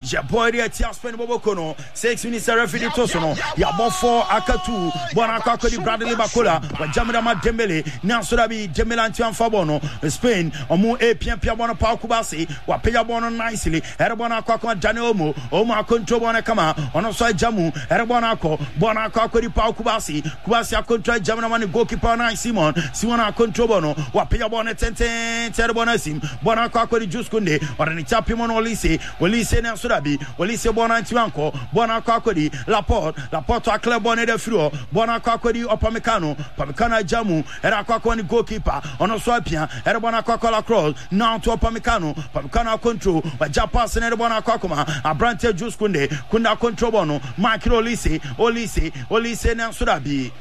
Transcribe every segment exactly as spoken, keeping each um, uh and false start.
Je boy de tia spend boboko no six minutes referee to so no ya bon for akatu bona akako di Bradley Bakola wa jamida ma Dembele na so da bi Dembele anti anfa bono Spain omo e pia pia bono pa kubasi wa pia bono nicely ere bona akako Daniel Omo Omo akontrol bona kama ono so jamu ere bona akọ bona akako di pa kubasi kubasi akontrol jamina man goalkeeper na Simon Simon akontrol bono wa pia bono tenten tere bona sim bona akako di Juice Kunde ora ni chapi mono Olise Olise na so da bi Olise bona anti anko bona akako di Laporte Laporte a club bona de frio bona akako di Upamecano Upamecano jamu ere akako ni goalkeeper ono so apia ere bona akako la cross now to Upamecano Upamecano control wa pass na ere bona akako ma Abrante Juice Kunde Kunda control bono Michael Olise Olise Olise na so da bi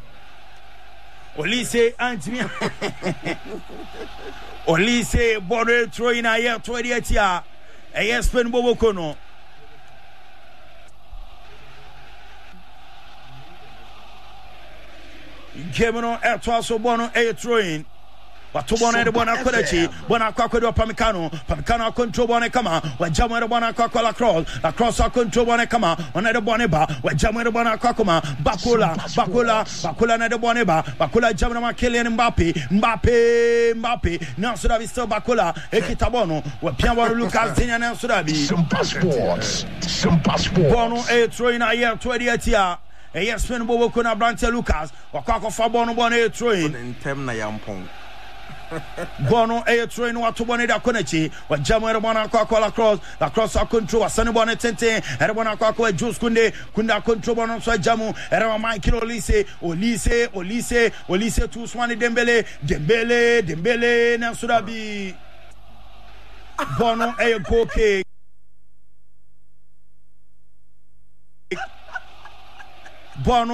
Olise anti Olise bono throw in a year twenty-eight ya e Spain boboko no Gemino eto so bono e throwing Watu bona de bona kodachi bona kwa kwa do Upamecano Upamecano control bona kama wa jamu de bona kwa kwa la cross la cross a control bona kama ona de bona ba wa jamu de bona kwa kuma Bakola Bakola Bakola na de bona ba Bakola jamu na Kylian Mbappe Mbappe Mbappe na so da bi still Bakola ekita bono wa pia bono Lucas Digne na so da bi some passports some passports bono e throwing a year twenty-eight ya e yes pen bobo kuna Brante Lucas wa kwa kwa fa bono bono e throwing intem na yampon bono e throwing watu bono da konechi wa jamu ere bono kwa kwa la cross la cross a control asani bono tente ere bono kwa kwa Juice Kunde Kunda control bono so jamu ere wa Michael Olise Olise Olise Olise tu Ousmane Dembele Dembele Dembele na surabi bono e go kick bono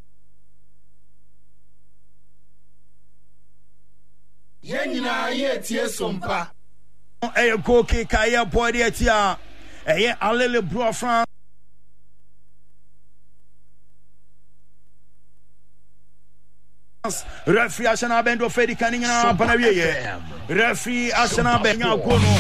Yenina ye tie sompa e go kick ya boy de tia e alele bro France referee Arsenal bendo Fedi kanina bana wiye referee Arsenal benya gono